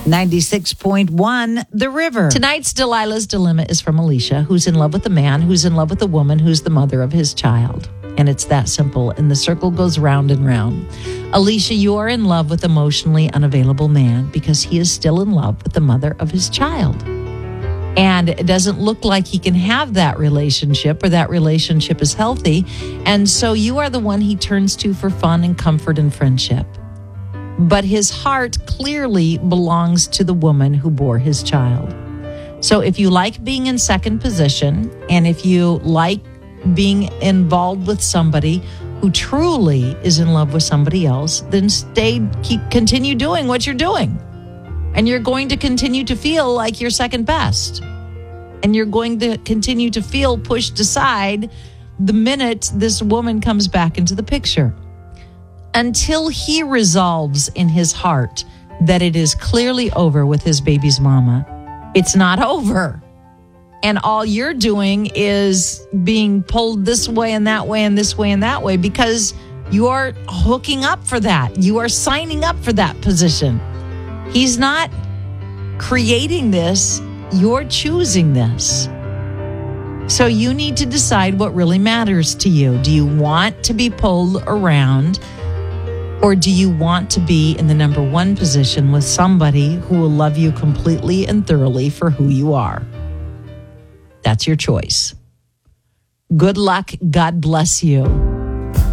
96.1 The River. Tonight's Delilah's Dilemma is from Alicia, who's in love with a man, who's in love with a woman, who's the mother of his child. And it's that simple, and the circle goes round and round. Alicia, you are in love with emotionally unavailable man because he is still in love with the mother of his child. And it doesn't look like he can have that relationship, or that relationship is healthy. And so you are the one he turns to for fun and comfort and friendship. But his heart clearly belongs to the woman who bore his child. So if you like being in second position, and if you like being involved with somebody who truly is in love with somebody else, then continue doing what you're doing. And you're going to continue to feel like you're second best. And you're going to continue to feel pushed aside the minute this woman comes back into the picture. Until he resolves in his heart that it is clearly over with his baby's mama, it's not over. And all you're doing is being pulled this way and that way and this way and that way because you are hooking up for that. You are signing up for that position. He's not creating this. You're choosing this. So you need to decide what really matters to you. Do you want to be pulled around? Or do you want to be in the number one position with somebody who will love you completely and thoroughly for who you are? That's your choice. Good luck. God bless you.